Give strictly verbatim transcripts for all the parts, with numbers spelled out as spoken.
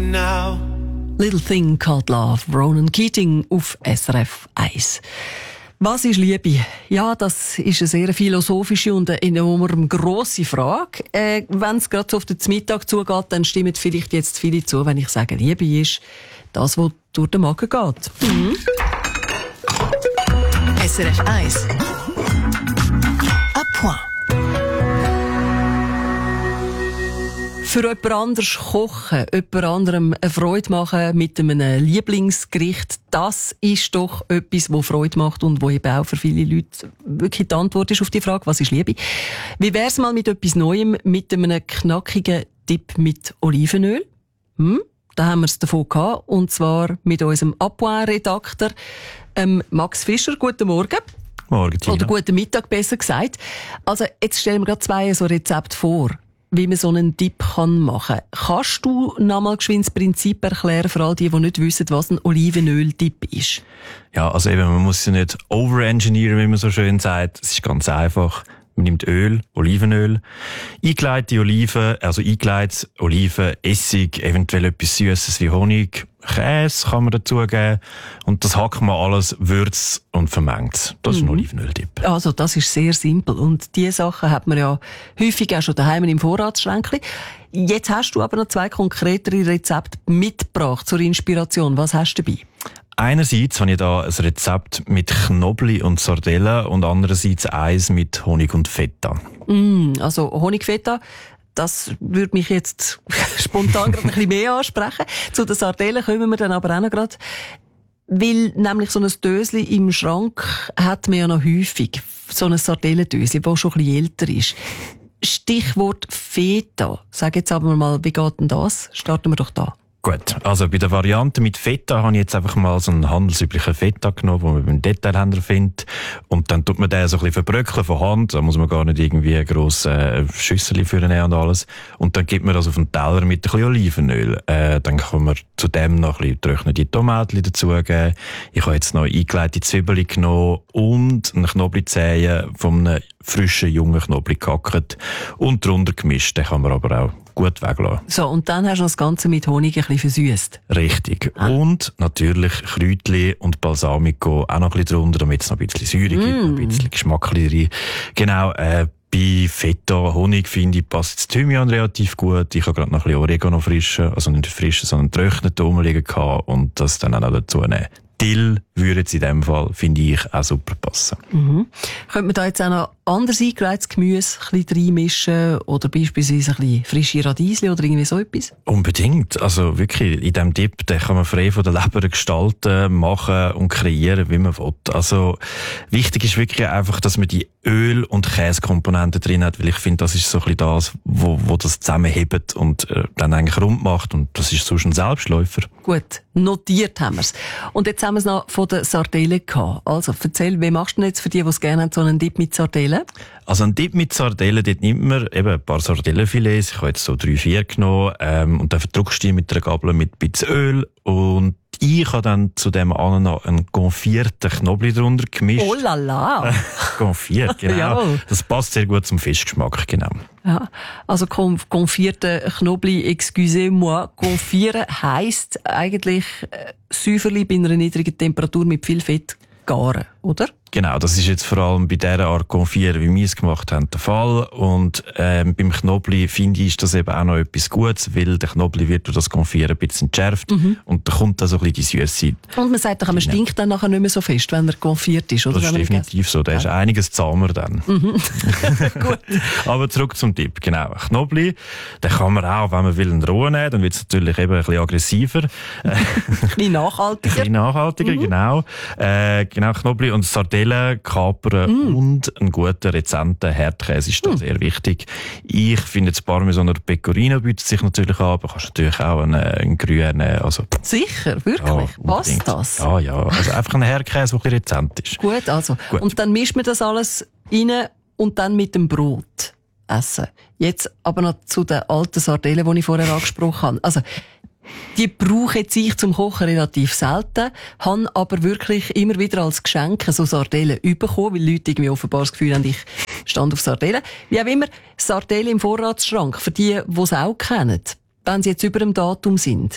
now. Little Thing Called Love, Ronan Keating auf S R F eins. Was ist Liebe? Ja, das ist eine sehr philosophische und eine enorm grosse Frage. Äh, wenn es gerade so auf den Mittag zugeht, dann stimmen vielleicht jetzt viele zu, wenn ich sage, Liebe ist das, was durch den Magen geht. Mhm. S R F eins. À point. Für jemand anderes kochen, jemand anderem eine Freude machen mit einem Lieblingsgericht, das ist doch etwas, das Freude macht und wo eben auch für viele Leute wirklich die Antwort ist auf die Frage, was ist Liebe? Wie wär's mal mit etwas Neuem, mit einem knackigen Dip mit Olivenöl? Hm? Da haben wir es davon gehabt, und zwar mit unserem À point-Redakteur ähm, Max Fischer. Guten Morgen. Morgen, Tina. Oder guten Mittag, besser gesagt. Also, jetzt stellen wir gerade zwei so Rezepte vor, wie man so einen Dip kann machen kann. Kannst du noch mal geschwind das Prinzip erklären für all die, die nicht wissen, was ein Olivenöl-Dip ist? Ja, also eben, man muss ja nicht overengineeren, wie man so schön sagt. Es ist ganz einfach. Man nimmt Öl, Olivenöl, eingelegte Oliven, also eingelegte Oliven, Essig, eventuell etwas Süßes wie Honig, Käse kann man dazugeben. Und das hackt man alles, würzt und vermengt. Das ist ein Mhm. Olivenöl-Dip. Also, das ist sehr simpel. Und diese Sachen hat man ja häufig auch schon daheim im Vorratsschränkchen. Jetzt hast du aber noch zwei konkretere Rezepte mitgebracht zur Inspiration. Was hast du dabei? Einerseits habe ich da ein Rezept mit Knobli und Sardellen und andererseits eins mit Honig und Feta. Mm, also Honigfeta, das würde mich jetzt spontan gerade ein bisschen mehr ansprechen. Zu den Sardellen kommen wir dann aber auch noch gerade. Weil nämlich so ein Dösli im Schrank hat man ja noch häufig. So ein Sardellendösli, das schon ein bisschen älter ist. Stichwort Feta. Sag jetzt aber mal, wie geht denn das? Starten wir doch da. Gut, also bei der Variante mit Feta habe ich jetzt einfach mal so einen handelsüblichen Feta genommen, den man beim Detailhändler findet. Und dann tut man den so ein bisschen verbröckeln von Hand. Da muss man gar nicht irgendwie eine grosse äh, Schüssel für nehmen und alles. Und dann gibt man das auf einen Teller mit ein bisschen Olivenöl. Äh, dann kann man zu dem noch ein bisschen getrocknete Tomaten dazugeben. Ich habe jetzt noch eingelegte Zwiebeln genommen und einen Knoblauchzehen von einem frischen, jungen Knoblauch gehackt und drunter gemischt. Den kann man aber auch gut weglassen. So, und dann hast du das Ganze mit Honig ein bisschen versüßt. Richtig. Ah. Und natürlich Kräutchen und Balsamico auch noch ein bisschen drunter, damit es noch ein bisschen Säure gibt, Mm. noch ein bisschen Geschmack rein. Genau, äh, bei Feta, Honig, finde ich, passt das Thymian relativ gut. Ich habe gerade noch ein bisschen Oregano frischen, also nicht frischen, sondern trockneten rumliegen gehabt und das dann auch noch dazu nehmen. Dill würde jetzt in dem Fall, finde ich, auch super passen. Mhm. Könnte man da jetzt auch noch anderes eingelegtes Gemüse ein bisschen reinmischen oder beispielsweise ein bisschen frische Radiesli oder irgendwie so etwas? Unbedingt. Also wirklich, in diesem Dip, den kann man frei von der Leber gestalten, machen und kreieren, wie man will. Also wichtig ist wirklich einfach, dass man die Öl- und Käsekomponenten drin hat, weil ich finde, das ist so ein bisschen das, wo, wo das zusammenhebt und äh, dann eigentlich rund macht. Und das ist sonst ein Selbstläufer. Gut, notiert haben wir's. Und jetzt haben wir es noch von den Sardellen gehabt. Also, erzähl, wie machst du denn jetzt für die, die es gerne haben, so einen Dip mit Sardellen? Also ein Dip mit Sardellen, dort nimmt man eben ein paar Sardellenfilets, ich habe jetzt so drei, vier genommen, ähm, und dann verdruckst du die mit einer Gabel mit ein bisschen Öl und ich habe dann zu dem anderen noch einen konfierten Knoblauch drunter gemischt. Oh la la! Konfiert, genau. Ja. Das passt sehr gut zum Fischgeschmack, genau. Ja, also konf- konfierte Knoblauch, excusez-moi, konfieren heisst eigentlich äh, Säuferli bei einer niedrigen Temperatur mit viel Fett garen, oder? Genau, das ist jetzt vor allem bei dieser Art Konfieren, wie wir es gemacht haben, der Fall. Und ähm, beim Knoblauch, finde ich, ist das eben auch noch etwas Gutes, weil der Knoblauch wird durch das Konfieren ein bisschen entschärft Mhm. und da kommt dann so ein bisschen die Süße. Und man sagt doch, man stinkt dann nachher nicht mehr so fest, wenn er konfiert ist, oder? Das ist Wenn man definitiv so. Da ist einiges zahmer dann. Gut. Aber zurück zum Tipp. Genau. Knoblauch, den kann man auch, wenn man will, einen rohen nehmen. Dann wird es natürlich eben ein bisschen aggressiver. Ein bisschen Ein nachhaltiger. bisschen nachhaltiger, Mhm. genau. Äh, genau, Knoblauch und Sardellen, Kapern Mhm. und einen guten, rezenten Herdkäse ist da sehr wichtig. Ich finde, das Parmesan oder Pecorino bietet sich natürlich an, aber kannst natürlich auch einen, einen grünen, also... Sicher, wirklich. Ja, Passt unbedingt. das? Ja, ja. Also einfach einen Herdkäse, der ein bisschen rezent ist. Gut, also. Gut. Und dann mischt man das alles rein und dann mit dem Brot essen. Jetzt aber noch zu den alten Sardellen, die ich vorher angesprochen habe. Also, die brauche jetzt ich zum Kochen relativ selten, habe aber wirklich immer wieder als Geschenk so Sardellen bekommen, weil Leute irgendwie offenbar das Gefühl haben, ich stand auf Sardellen. Wie auch immer, Sardellen im Vorratsschrank, für die, die es auch kennen, wenn sie jetzt über dem Datum sind,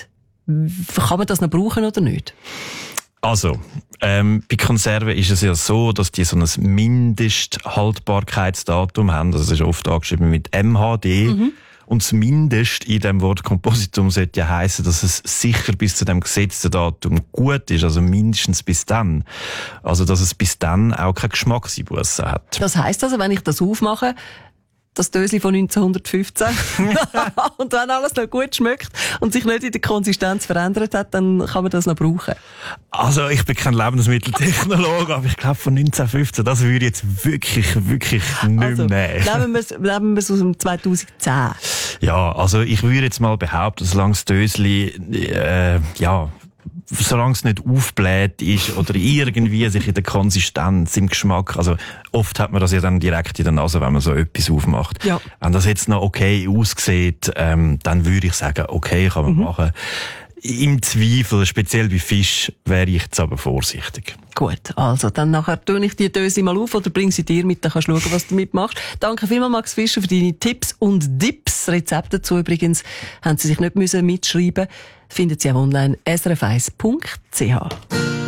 Kann man das noch brauchen oder nicht? Also, ähm, bei Konserven ist es ja so, dass die so ein Mindesthaltbarkeitsdatum haben. Das ist oft angeschrieben mit M H D. Mhm. Und das Mindest in dem Wort Kompositum sollte ja heissen, dass es sicher bis zu dem gesetzten Datum gut ist. Also mindestens bis dann. Also, dass es bis dann auch keine Geschmackseinbußen hat. Das heisst also, wenn ich das aufmache, das Dösli von neunzehnhundertfünfzehn und wenn alles noch gut schmeckt und sich nicht in der Konsistenz verändert hat, dann kann man das noch brauchen. Also ich bin kein Lebensmitteltechnologe, aber ich glaube von neunzehnhundertfünfzehn, das würde ich jetzt wirklich, wirklich nicht also, mehr nehmen. Nehmen wir es aus dem zweitausendzehn. Ja, also ich würde jetzt mal behaupten, solange das Dösli, äh, ja, solange es nicht aufbläht ist oder irgendwie sich in der Konsistenz, im Geschmack, also oft hat man das ja dann direkt in der Nase, wenn man so etwas aufmacht. Ja. Wenn das jetzt noch okay aussieht, ähm, dann würde ich sagen, okay, kann man mhm. machen. Im Zweifel, speziell bei Fisch, wäre ich jetzt aber vorsichtig. Gut, also dann nachher tue ich die Döse mal auf oder bring sie dir mit, dann kannst du schauen, was du mitmachst. Danke vielmals, Max Fischer, für deine Tipps und Dips. Rezepte dazu übrigens haben Sie sich nicht müssen mitschreiben. Findet Sie auch online s r f eins punkt c h.